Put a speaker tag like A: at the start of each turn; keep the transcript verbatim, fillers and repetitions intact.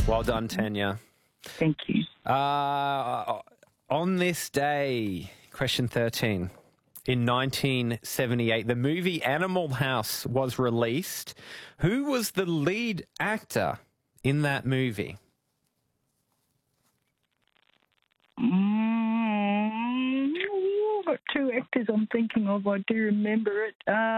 A: Well done, Tanya.
B: Thank you.
A: Uh, on this day, question thirteen, in nineteen seventy-eight, the movie Animal House was released. Who was the lead actor in that movie?
B: Mm, I've got two actors I'm thinking of. I do remember it. Uh,